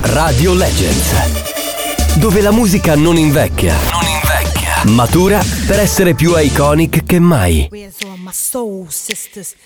Radio Legends, dove la musica non invecchia, matura per essere più iconic che mai. Where's all my soul sisters?